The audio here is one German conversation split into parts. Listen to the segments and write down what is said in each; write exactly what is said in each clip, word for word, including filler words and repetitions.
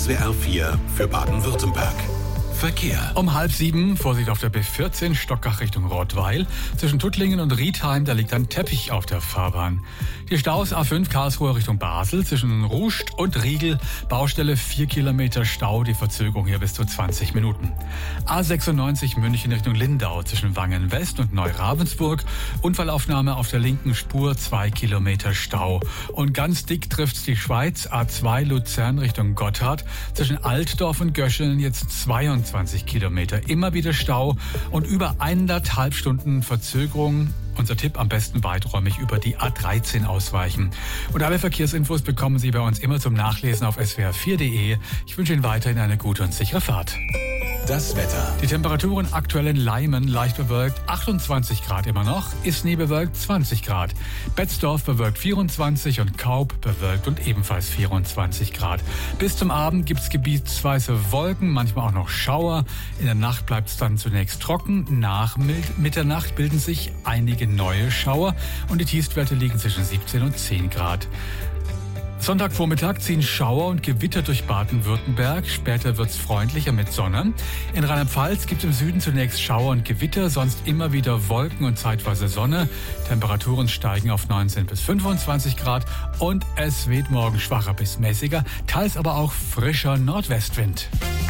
S W R vier für Baden-Württemberg. Verkehr. Um halb sieben, Vorsicht auf der B vierzehn, Stockach Richtung Rottweil. Zwischen Tuttlingen und Riedheim, da liegt ein Teppich auf der Fahrbahn. Die Staus A fünf Karlsruhe Richtung Basel, zwischen Ruscht und Riegel, Baustelle vier Kilometer Stau, die Verzögerung hier bis zu zwanzig Minuten. A sechsundneunzig München Richtung Lindau, zwischen Wangen West und Neu-Ravensburg, Unfallaufnahme auf der linken Spur, zwei Kilometer Stau. Und ganz dick trifft's die Schweiz, A zwei Luzern Richtung Gotthard, zwischen Altdorf und Göscheln jetzt zweiundzwanzig Kilometer, immer wieder Stau und über eineinhalb Stunden Verzögerung. Unser Tipp, am besten weiträumig über die A dreizehn ausweichen. Und alle Verkehrsinfos bekommen Sie bei uns immer zum Nachlesen auf S W R vier Punkt de. Ich wünsche Ihnen weiterhin eine gute und sichere Fahrt. Das Wetter. Die Temperaturen aktuell in Leimen leicht bewölkt, achtundzwanzig Grad immer noch, Isny bewölkt zwanzig Grad, Betzdorf bewölkt vierundzwanzig und Kaub bewölkt und ebenfalls vierundzwanzig Grad. Bis zum Abend gibt's gebietsweise Wolken, manchmal auch noch Schauer. In der Nacht bleibt's dann zunächst trocken, nach Mitternacht bilden sich einige neue Schauer und die Tiefstwerte liegen zwischen siebzehn und zehn Grad. Sonntagvormittag ziehen Schauer und Gewitter durch Baden-Württemberg. Später wird's freundlicher mit Sonne. In Rheinland-Pfalz gibt's im Süden zunächst Schauer und Gewitter, sonst immer wieder Wolken und zeitweise Sonne. Temperaturen steigen auf neunzehn bis fünfundzwanzig Grad und es weht morgen schwacher bis mäßiger, teils aber auch frischer Nordwestwind.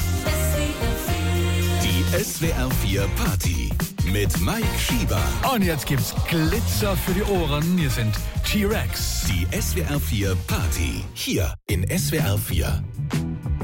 Die S W R vier Party mit Mike Schieber. Und jetzt gibt's Glitzer für die Ohren. Hier sind T-Rex. Die S W R vier Party hier in S W R vier.